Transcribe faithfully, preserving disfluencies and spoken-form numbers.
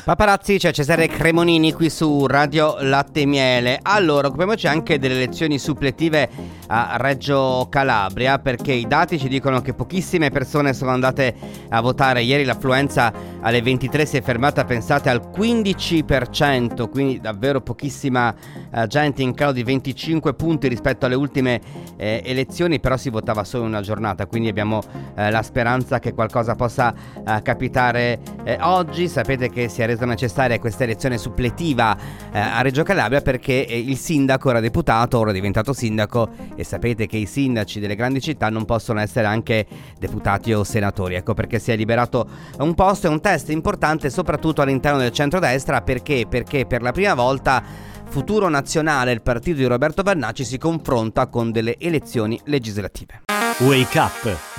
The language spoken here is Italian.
Paparazzi, c'è Cesare Cremonini qui su Radio Latte e Miele. Allora, occupiamoci anche delle elezioni suppletive a Reggio Calabria, perché i dati ci dicono che pochissime persone sono andate a votare. Ieri l'affluenza alle ventitré si è fermata, pensate, al quindici per cento, quindi davvero pochissima eh, gente, in calo di venticinque punti rispetto alle ultime eh, elezioni, però si votava solo una giornata, quindi abbiamo eh, la speranza che qualcosa possa eh, capitare eh, oggi. Sapete che si è reso necessaria questa elezione suppletiva eh, a Reggio Calabria perché eh, il sindaco era deputato, ora è diventato sindaco, e sapete che i sindaci delle grandi città non possono essere anche deputati o senatori. Ecco perché si è liberato un posto. È un test importante soprattutto all'interno del centrodestra, perché perché per la prima volta Futuro Nazionale, il partito di Roberto Vannacci, si confronta con delle elezioni legislative. Wake Up